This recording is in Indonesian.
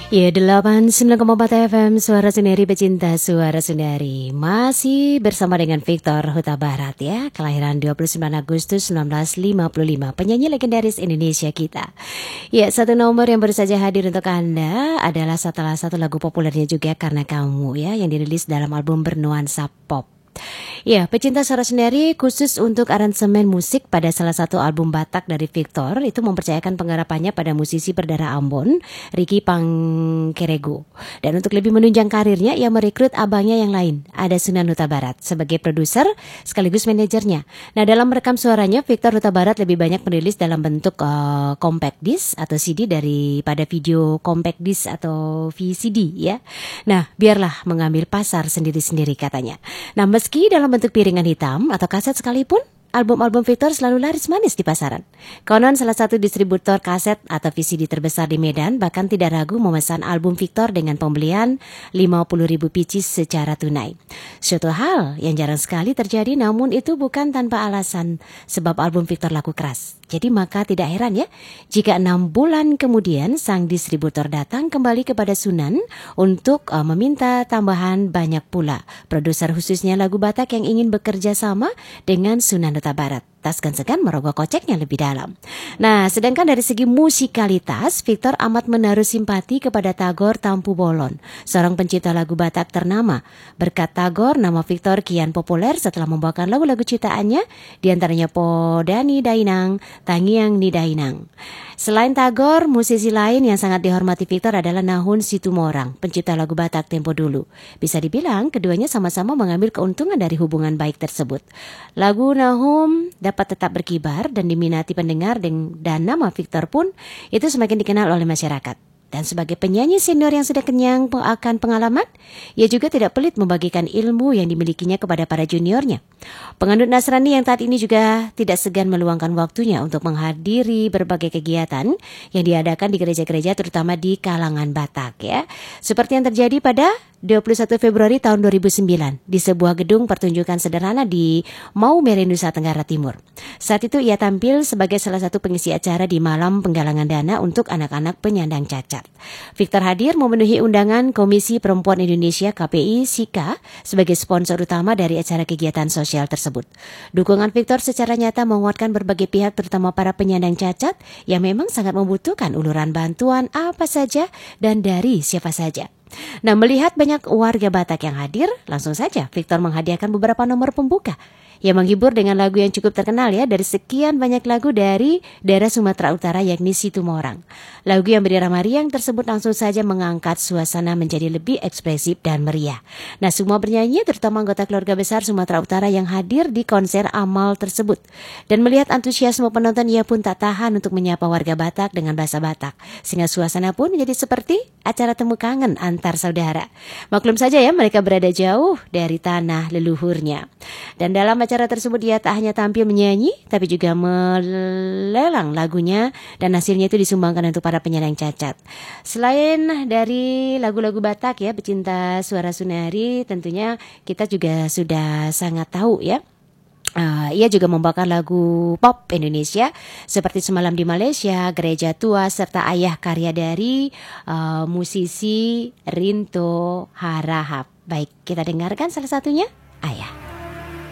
Ya, 89,4 FM Suara Sundari Pecinta Suara Sundari. Masih bersama dengan Victor Huta Barat ya. Kelahiran 29 Agustus 1955, penyanyi legendaris Indonesia kita. Ya, satu nomor yang baru saja hadir untuk Anda adalah salah satu lagu populernya juga, Karena Kamu ya, yang dirilis dalam album bernuansa pop. Ya, pecinta suara sendiri khusus untuk aransemen musik pada salah satu album Batak dari Victor itu mempercayakan penggarapannya pada musisi berdarah Ambon, Ricky Pangkerego. Dan untuk lebih menunjang karirnya, ia merekrut abangnya yang lain, ada Sunan Huta Barat sebagai produser sekaligus manajernya. Nah, dalam merekam suaranya, Victor Huta Barat lebih banyak merilis dalam bentuk compact disc atau CD daripada video compact disc atau VCD ya. Nah, biarlah mengambil pasar sendiri-sendiri katanya. Nah, meski dalam bentuk piringan hitam atau kaset sekalipun, album-album Victor selalu laris manis di pasaran. Konon salah satu distributor kaset atau VCD terbesar di Medan bahkan tidak ragu memesan album Victor dengan pembelian 50.000 pieces secara tunai. Suatu hal yang jarang sekali terjadi, namun itu bukan tanpa alasan, sebab album Victor laku keras. Jadi maka tidak heran ya jika 6 bulan kemudian sang distributor datang kembali kepada Sunan untuk meminta tambahan banyak pula produser khususnya lagu Batak yang ingin bekerja sama dengan Sunan Huta Barat. Tak segan-segan merogoh koceknya lebih dalam. Nah, sedangkan dari segi musikalitas, Victor amat menaruh simpati kepada Tagor Tampu Bolon, seorang pencipta lagu Batak ternama. Berkat Tagor, nama Victor kian populer setelah membawakan lagu-lagu ciptaannya, diantaranya Podani Dainang, Tangiang Ni Dainang. Selain Tagor, musisi lain yang sangat dihormati Victor adalah Nahun Situmorang, pencipta lagu Batak tempo dulu. Bisa dibilang keduanya sama-sama mengambil keuntungan dari hubungan baik tersebut. Lagu Nahum dapat tetap berkibar dan diminati pendengar, dan nama Victor pun itu semakin dikenal oleh masyarakat. Dan sebagai penyanyi senior yang sudah kenyang akan pengalaman, ia juga tidak pelit membagikan ilmu yang dimilikinya kepada para juniornya. Penganut Nasrani yang saat ini juga tidak segan meluangkan waktunya untuk menghadiri berbagai kegiatan yang diadakan di gereja-gereja terutama di kalangan Batak ya. Seperti yang terjadi pada 21 Februari tahun 2009 di sebuah gedung pertunjukan sederhana di Maumere, Nusa Tenggara Timur. Saat itu ia tampil sebagai salah satu pengisi acara di malam penggalangan dana untuk anak-anak penyandang cacat. Victor hadir memenuhi undangan Komisi Perempuan Indonesia KPI SIKA sebagai sponsor utama dari acara kegiatan sosial tersebut. Dukungan Victor secara nyata menguatkan berbagai pihak terutama para penyandang cacat yang memang sangat membutuhkan uluran bantuan apa saja dan dari siapa saja. Nah, melihat banyak warga Batak yang hadir, langsung saja Victor menghadiahkan beberapa nomor pembuka yang menghibur dengan lagu yang cukup terkenal ya dari sekian banyak lagu dari daerah Sumatera Utara yakni Situmorang. Lagu yang berirama riang tersebut langsung saja mengangkat suasana menjadi lebih ekspresif dan meriah. Nah, semua bernyanyi terutama anggota keluarga besar Sumatera Utara yang hadir di konser amal tersebut. Dan melihat antusiasme penonton, ia pun tak tahan untuk menyapa warga Batak dengan bahasa Batak. Sehingga suasana pun menjadi seperti acara temu kangen antar saudara. Maklum saja ya mereka berada jauh dari tanah leluhurnya. Dan dalam acara tersebut dia tak hanya tampil menyanyi tapi juga melelang lagunya dan hasilnya itu disumbangkan untuk para penyandang cacat. Selain dari lagu-lagu Batak ya, pecinta suara Sunari, tentunya kita juga sudah sangat tahu ya. Ia juga membawakan lagu pop Indonesia seperti Semalam di Malaysia, Gereja Tua, serta Ayah karya dari musisi Rinto Harahap. Baik, kita dengarkan salah satunya, Ayah.